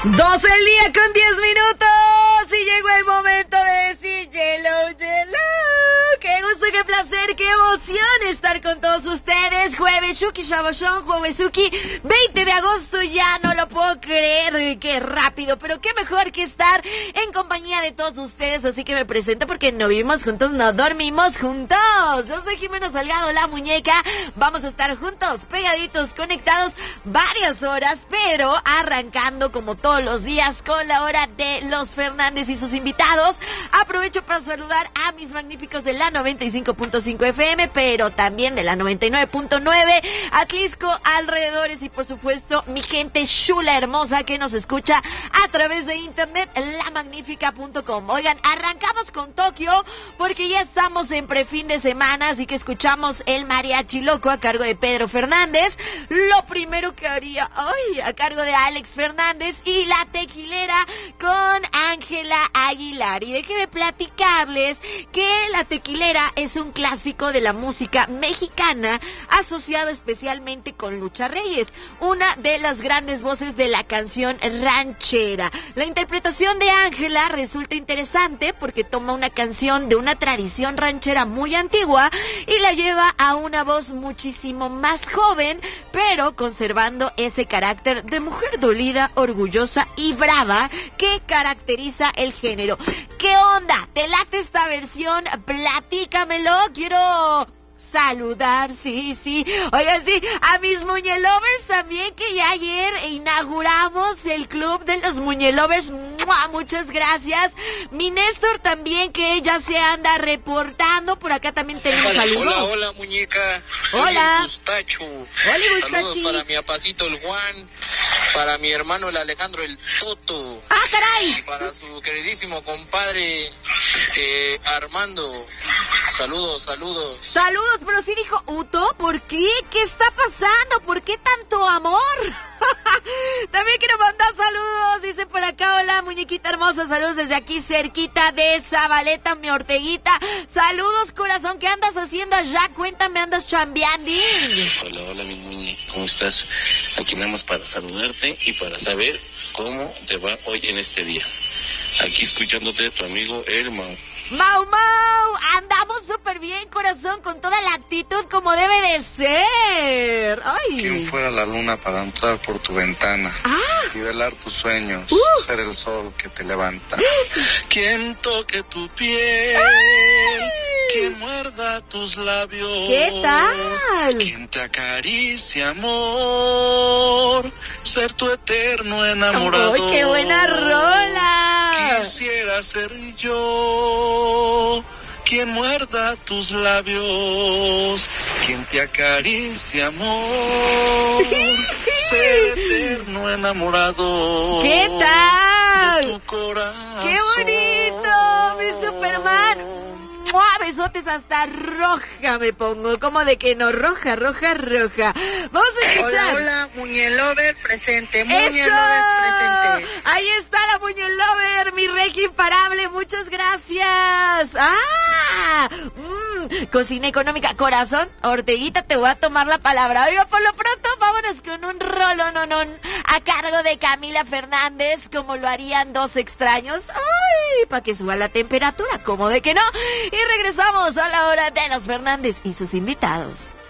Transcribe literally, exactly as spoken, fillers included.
doce el día con diez minutos y llegó el momento de decir Yellow, Yellow. Qué gusto, qué placer, qué emoción estar con todos ustedes. Jueves Shuki Shaboshon, Jueves Suki, veinte de agosto, ya no lo puedo creer, qué rápido, pero qué mejor que estar en compañía de todos ustedes, así que me presento porque no vivimos juntos, no dormimos juntos. Yo soy Jimena Salgado, la muñeca, vamos a estar juntos, pegaditos, conectados varias horas, pero arrancando como todos los días con la hora de los Fernández y sus invitados. Aprovecho para saludar a mis magníficos de la noventa y cinco punto cinco F M, pero también de la noventa y nueve punto nueve, Atlisco, alrededores y por supuesto mi gente chula, hermosa que nos escucha a través de internet, la magnífica punto com. Oigan, arrancamos con Tokio porque ya estamos en prefin de semana, así que escuchamos el mariachi loco a cargo de Pedro Fernández. Lo primero que haría, ay, a cargo de Alex Fernández, y la tequilera con Ángela Aguilar. Y déjenme platicarles que la tequilera es un clásico de la música mexicana asociado especialmente con Lucha Reyes, una de las grandes voces de la canción ranchera. La interpretación de Ángela resulta interesante porque toma una canción de una tradición ranchera muy antigua y la lleva a una voz muchísimo más joven, pero conservando ese carácter de mujer dolida, orgullosa y brava que caracteriza el género. ¿Qué onda? ¿Te late esta versión? Platícamelo, quiero saludar, sí, sí, oigan, sí, a mis Muñelovers también, que ya ayer inauguramos el club de los Muñelovers. ¡Mua! Muchas gracias. Mi Néstor también, que ya se anda reportando, por acá también tenemos saludos. Hola, hola, muñeca. Soy hola. El Bustacho. Hola, saludos para mi apacito el Juan, para mi hermano el Alejandro el Toto. ¡Ah, caray! Y para su queridísimo compadre eh, Armando. Saludos, saludos. Saludos, pero sí dijo Uto, ¿por qué? ¿Qué está pasando? ¿Por qué tanto amor? También quiero mandar saludos, dice por acá, hola muñequita hermosa, saludos desde aquí cerquita de Zabaleta, mi Orteguita. Saludos, corazón, ¿qué andas haciendo allá? Cuéntame, ¿andas chambeando? Hola, hola mi muñe, ¿cómo estás? Aquí nada más para saludarte y para saber cómo te va hoy en este día. Aquí escuchándote tu amigo el Mau. Mau Mau, andamos súper bien, corazón, con toda la actitud como debe de ser. Ay. ¿Quién fuera la luna para entrar por tu ventana ah. y velar tus sueños, uh. ser el sol que te levanta? ¿Quién toque tu piel? Ay. ¿Quién muerda tus labios? ¿Qué tal? ¿Quién te acaricia, amor? Ser tu eterno enamorado. ¡Ay, qué buena rola! Quisiera ser yo quien muerda tus labios, quien te acaricia, amor. Ser eterno enamorado. ¿Qué tal? De tu corazón. ¡Qué bonito, mi Superman! ¡Mua! Besotes hasta roja me pongo, como de que no, roja, roja, roja. Vamos a escuchar. Hola, hola, Muñelover presente, Muñelover presente. Ahí está la Muñelover, mi regi imparable, muchas gracias. ¡Ah! Mmm, cocina económica, corazón, Orteguita, te voy a tomar la palabra. Oiga, por lo pronto, vámonos con un rolo, no, no, a cargo de Camila Fernández, como lo harían dos extraños. ¡Ay! Para que suba la temperatura, ¿cómo de que no? Y regresamos a la hora de los Fernández y sus invitados.